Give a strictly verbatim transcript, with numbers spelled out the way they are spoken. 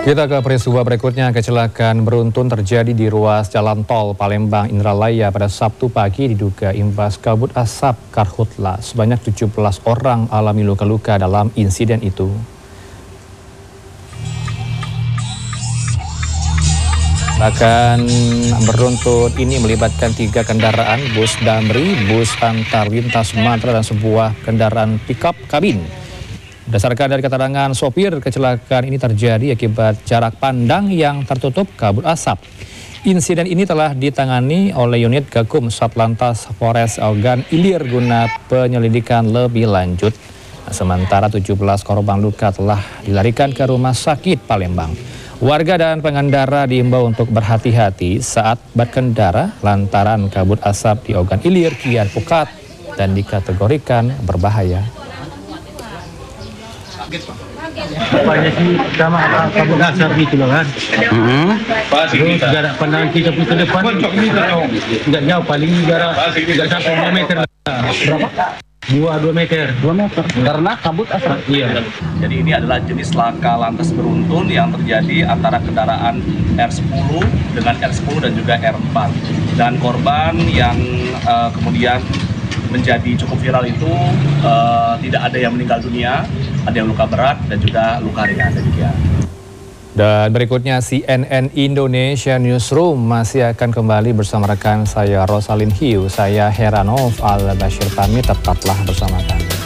Kita ke peristiwa berikutnya. Kecelakaan beruntun terjadi di ruas jalan tol Palembang Indralaya pada Sabtu pagi diduga imbas kabut asap karhutla. Sebanyak tujuh belas orang alami luka-luka dalam insiden itu. Bahkan beruntun ini melibatkan tiga kendaraan, bus Damri, bus antar lintas Sumatera, dan sebuah kendaraan pickup kabin. Berdasarkan dari keterangan sopir, kecelakaan ini terjadi akibat jarak pandang yang tertutup kabut asap. Insiden ini telah ditangani oleh unit Gakum Satlantas Polres Ogan Ilir guna penyelidikan lebih lanjut. Sementara tujuh belas korban luka telah dilarikan ke rumah sakit Palembang. Warga dan pengendara diimbau untuk berhati-hati saat berkendara lantaran kabut asap di Ogan Ilir kian pekat dan dikategorikan berbahaya. Apanya sih sama kabut asap itu lah kan. Terus jarak pandangan kita pun ke depan tidak jauh, paling jarak tidak sampai dua meter. Berapa? Dua, dua meter. Dua meter. Karena kabut asap. Iya. Jadi ini adalah jenis laka lantas beruntun yang terjadi antara kendaraan R sepuluh dengan R sepuluh dan juga R empat. Dan korban yang uh, kemudian menjadi cukup viral itu uh, tidak ada yang meninggal dunia, ada yang luka berat dan juga luka ringan. Demikian. Dan berikutnya C N N Indonesia Newsroom masih akan kembali bersama rekan saya Rosalin Hiu. Saya Heranov Al-Bashir pamit, tetaplah bersama kami.